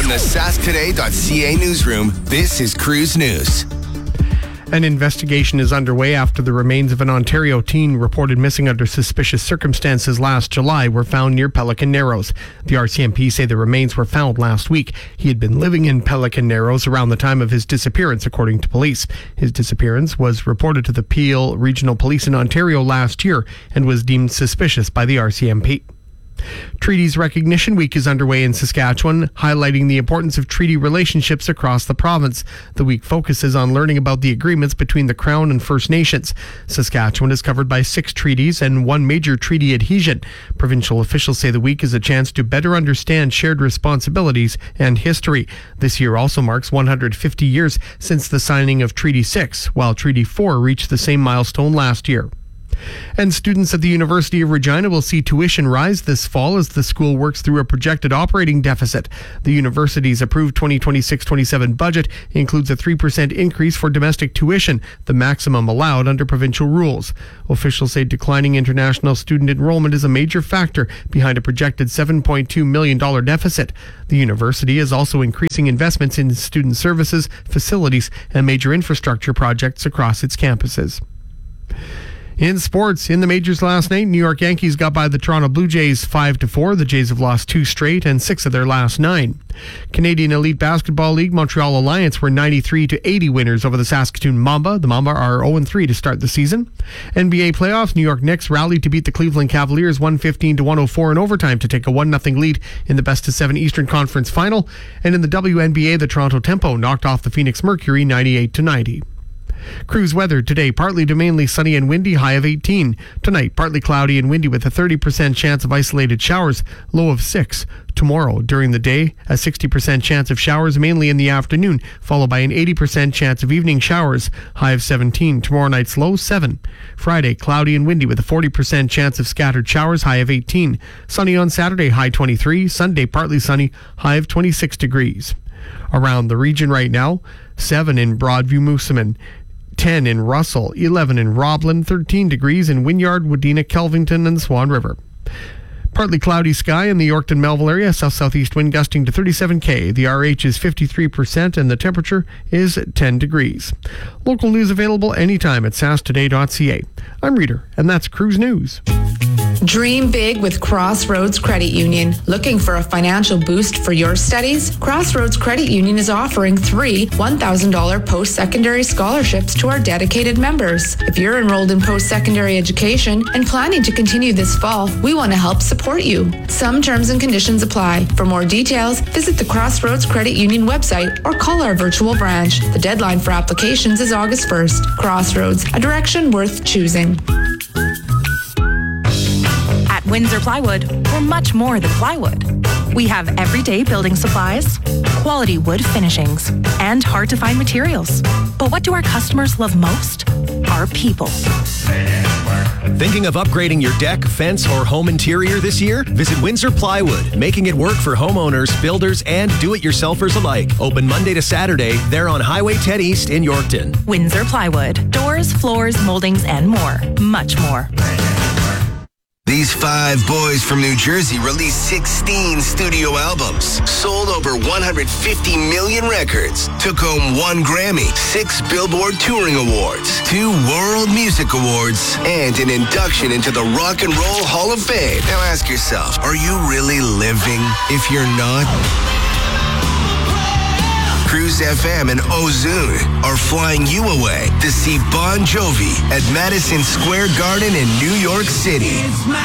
From the sasktoday.ca newsroom, this is Cruise News. An investigation is underway after the remains of an Ontario teen reported missing under suspicious circumstances last July were found near Pelican Narrows. The RCMP say the remains were found last week. He had been living in Pelican Narrows around the time of his disappearance, according to police. His disappearance was reported to the Peel Regional Police in Ontario last year and was deemed suspicious by the RCMP. Treaties Recognition Week is underway in Saskatchewan, highlighting the importance of treaty relationships across the province. The week focuses on learning about the agreements between the Crown and First Nations. Saskatchewan is covered by 6 treaties and 1 major treaty adhesion. Provincial officials say the week is a chance to better understand shared responsibilities and history. This year also marks 150 years since the signing of Treaty 6, while Treaty 4 reached the same milestone last year. And students at the University of Regina will see tuition rise this fall as the school works through a projected operating deficit. The university's approved 2026-27 budget includes a 3% increase for domestic tuition, the maximum allowed under provincial rules. Officials say declining international student enrollment is a major factor behind a projected $7.2 million deficit. The university is also increasing investments in student services, facilities, and major infrastructure projects across its campuses. In sports, in the majors last night, New York Yankees got by the Toronto Blue Jays 5-4. The Jays have lost 2 straight and 6 of their last 9. Canadian Elite Basketball League Montreal Alliance were 93-80 winners over the Saskatoon Mamba. The Mamba are 0-3 to start the season. NBA playoffs, New York Knicks rallied to beat the Cleveland Cavaliers 115-104 in overtime to take a 1-0 lead in the best-of-7 Eastern Conference Final. And in the WNBA, the Toronto Tempo knocked off the Phoenix Mercury 98-90. Cruise weather today, partly to mainly sunny and windy, high of 18. Tonight, partly cloudy and windy with a 30% chance of isolated showers, low of 6. Tomorrow, during the day, a 60% chance of showers, mainly in the afternoon, followed by an 80% chance of evening showers, high of 17. Tomorrow night's low, 7. Friday, cloudy and windy with a 40% chance of scattered showers, high of 18. Sunny on Saturday, high 23. Sunday, partly sunny, high of 26 degrees. Around the region right now, 7 in Broadview-Moosomin, 10 in Russell, 11 in Roblin, 13 degrees in Wynyard, Wadena, Kelvington, and Swan River. Partly cloudy sky in the Yorkton-Melville area, south-southeast wind gusting to 37 km. The RH is 53% and the temperature is 10 degrees. Local news available anytime at sasktoday.ca. I'm Reader, and that's Cruise News. Dream big with Crossroads Credit Union. Looking for a financial boost for your studies? Crossroads Credit Union is offering 3 $1,000 post-secondary scholarships to our dedicated members. If you're enrolled in post-secondary education and planning to continue this fall, we want to help support you. Some terms and conditions apply. For more details, visit the Crossroads Credit Union website or call our virtual branch. The deadline for applications is August 1st. Crossroads, a direction worth choosing. At Windsor Plywood, we're much more than plywood. We have everyday building supplies, quality wood finishings, and hard-to-find materials. But what do our customers love most? Our people. Thinking of upgrading your deck, fence, or home interior this year? Visit Windsor Plywood, making it work for homeowners, builders, and do-it-yourselfers alike. Open Monday to Saturday. They're on Highway 10 East in Yorkton. Windsor Plywood. Doors, floors, moldings, and more. Much more. These 5 boys from New Jersey released 16 studio albums, sold over 150 million records, took home 1 Grammy, 6 Billboard Touring Awards, 2 World Music Awards, and an induction into the Rock and Roll Hall of Fame. Now ask yourself, are you really living? If you're not, Cruise FM and Ozune are flying you away to see Bon Jovi at Madison Square Garden in New York City.